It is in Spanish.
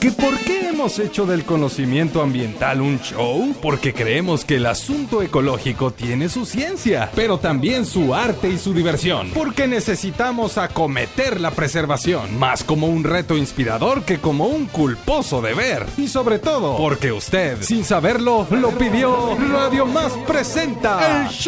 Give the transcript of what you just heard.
¿Que por qué hemos hecho del conocimiento ambiental un show? Porque creemos que el asunto ecológico tiene su ciencia, pero también su arte y su diversión. Porque necesitamos acometer la preservación, más como un reto inspirador que como un culposo deber. Y sobre todo, porque usted, sin saberlo, lo pidió. Radio Más presenta el show